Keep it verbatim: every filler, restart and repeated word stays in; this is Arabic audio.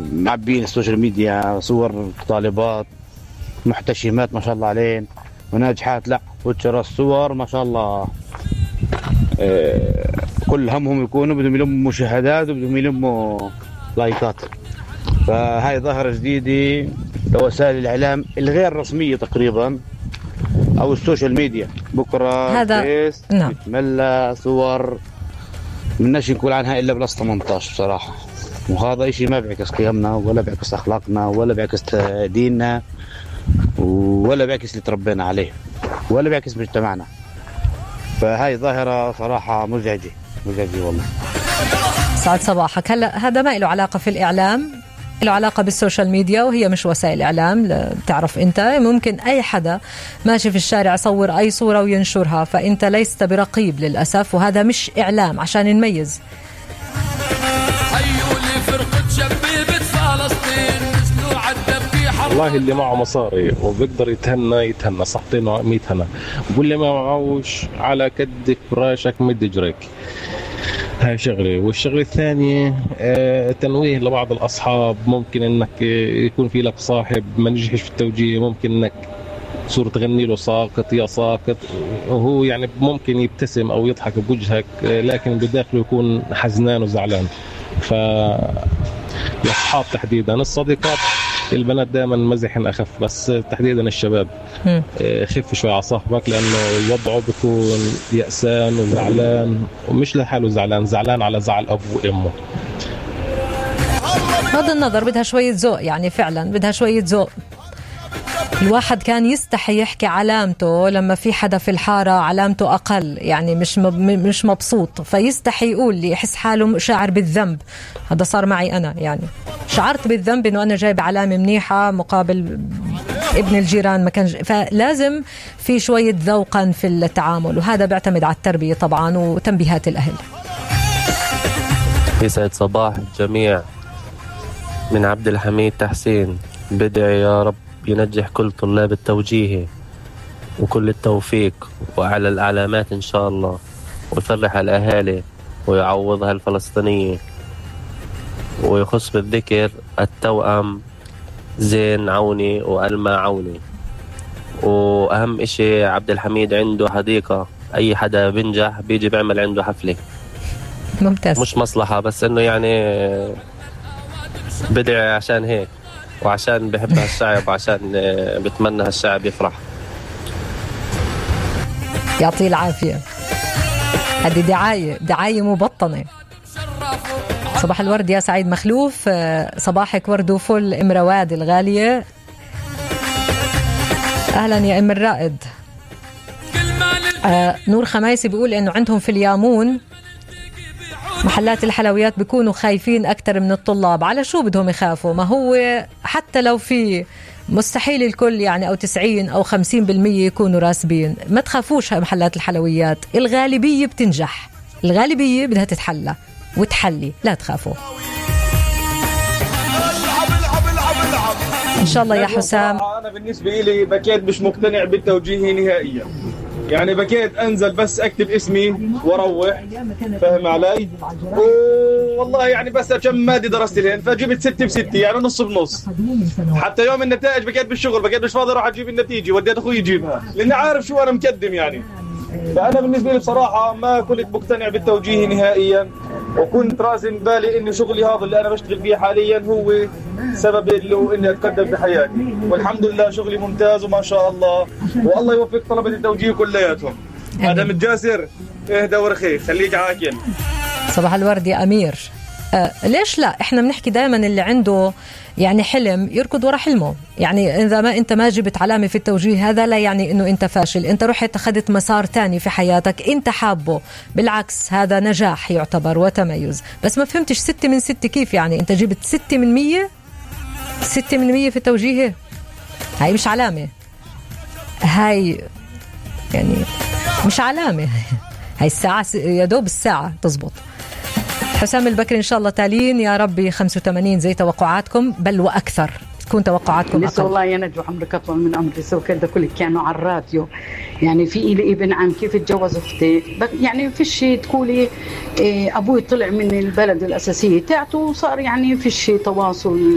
معبين السوشيال ميديا صور طالبات محتشمات ما شاء الله عليهم وناجحات، لا وتشرى الصور ما شاء الله كل همهم يكونوا بدهم يلموا مشاهدات وبدهم يلموا لايكات. فهاي ظاهرة جديدة لوسائل الإعلام الغير رسمية تقريبا أو السوشيال ميديا. بكرة هذا فيس نعم يتملى صور مناش نقول عنها إلا بلس ثمانية عشر بصراحة، وهذا إشي ما بيعكس قيمنا ولا بيعكس أخلاقنا ولا بيعكس ديننا ولا بيعكس اللي تربينا عليه ولا بيعكس مجتمعنا. فهاي ظاهرة صراحة مزعجة مزعجة والله. سعد صباحك. هلا هذا ما له علاقة في الإعلام، له علاقة بالسوشيال ميديا وهي مش وسائل إعلام. تعرف أنت ممكن أي حدا ماشي في الشارع يصور أي صورة وينشرها، فأنت ليست برقيب للأسف، وهذا مش إعلام عشان نميز. والله اللي معه مصاري وبيقدر يتهنى يتهنى صحتين مية هنا، واللي ما معهوش على كدك براشك مد جريك. هاي شغله. والشغله الثانيه آه تنويه لبعض الاصحاب، ممكن انك يكون في لك صاحب ما نجحش في التوجيه، ممكن انك صورة تغني له ساقط يا ساقط، وهو يعني ممكن يبتسم او يضحك بوجهك لكن بداخله يكون حزنان وزعلان. ف الاصحاب تحديدا، الصديقات البنات دائما مزح اخف، بس تحديدا الشباب خف شوي على صاحبك لانه وضعه بيكون يأسان وزعلان، ومش لحاله زعلان، زعلان على زعل ابوه وامه. بغض النظر بدها شوية ذوق، يعني فعلا بدها شوية ذوق. الواحد كان يستحي يحكي علامته لما في حدا في الحارة علامته أقل، يعني مش مش مبسوط، فيستحي يقول لي يحس حاله شاعر بالذنب. هذا صار معي أنا، يعني شعرت بالذنب إنه أنا جايب علامة منيحة مقابل ابن الجيران ما كان. فلازم في شوية ذوقا في التعامل، وهذا بيعتمد على التربية طبعا وتنبيهات الأهل. يسعد صباح الجميع من عبد الحميد تحسين. بدعي يا رب ينجح كل طلاب التوجيه وكل التوفيق وأعلى الأعلامات إن شاء الله، ويفرح الأهالي ويعوضها الفلسطينية. ويخص بالذكر التوأم زين عوني وألما عوني. وأهم إشي عبد الحميد عنده حديقة، أي حدا بنجح بيجي بيعمل عنده حفلة. ممتاز. مش مصلحة بس إنه يعني بدعي عشان هيك، وعشان بحب هالشعب، وعشان بتمنى هالشعب يفرح. يعطيه العافية. هذه دعاية دعاية مبطنة. صباح الورد يا سعيد مخلوف. صباحك ورد وفل ام رواد الغالية. اهلا يا ام الرائد. آه نور خمايسي بيقول انه عندهم في اليامون محلات الحلويات بيكونوا خايفين أكتر من الطلاب. على شو بدهم يخافوا؟ ما هو حتى لو في مستحيل الكل يعني أو تسعين أو خمسين بالمية يكونوا راسبين. ما تخافوش محلات الحلويات، الغالبية بتنجح، الغالبية بدها تتحلى وتحلي، لا تخافوا إن شاء الله يا حسام. أنا بالنسبة لي بكيت مش مقتنع بالتوجيه نهائيا، يعني بكيت أنزل بس أكتب اسمي وأروح، فهم علي؟ والله يعني بس كم مادة درست لين فجبت ستة بستة، يعني نص بنص. حتى يوم النتائج بكيت بالشغل، بكيت مش فاضي أروح أجيب النتيجة، وديت أخوي يجيبها لأني عارف شو أنا مقدم يعني. فأنا بالنسبة لي بصراحة ما كنت مقتنع بالتوجيه نهائيا، وكنت رازم بالي إنه شغلي هذا اللي أنا بشتغل فيه حاليا هو سبب له إني أتقدم بحياتي، والحمد لله شغلي ممتاز وما شاء الله، والله يوفق طلبة التوجيه كلياتهم. هذا متجاسر اهدى ورخي خليك عاكل. صباح الورد يا أمير. آه ليش لا؟ إحنا بنحكي دائما اللي عنده يعني حلم يركض ورا حلمه. يعني إذا ما أنت ما جبت علامة في التوجيه هذا لا يعني إنه أنت فاشل، أنت رحت أخذت مسار تاني في حياتك أنت حابه، بالعكس هذا نجاح يعتبر وتميز. بس ما فهمتش ستة من ستة كيف يعني؟ أنت جبت ستة من مية ستة من مية في التوجيه، هاي مش علامة، هاي يعني مش علامة، هاي الساعة يا دوب الساعة تزبط. حسام البكري إن شاء الله تالين يا ربي خمسة وثمانين زي توقعاتكم بل وأكثر، تكون توقعاتكم أقل. والله يا نجو عمرك أطول من عمري، سو كده كل كانوا على الراديو. يعني في إلي ابن عم كيف اتجوز أختي، يعني فيش تقولي إيه أبوي طلع من البلد الأساسية تاعته وصار يعني فيش تواصل